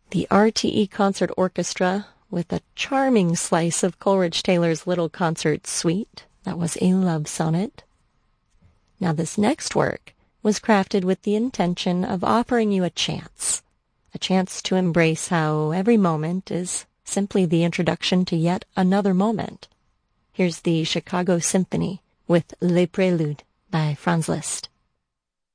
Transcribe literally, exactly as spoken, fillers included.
The R T E Concert Orchestra with a charming slice of Coleridge Taylor's Little Concert Suite. That was a love sonnet. Now this next work was crafted with the intention of offering you a chance, a chance to embrace how every moment is simply the introduction to yet another moment. Here's the Chicago Symphony with Les Préludes by Franz Liszt.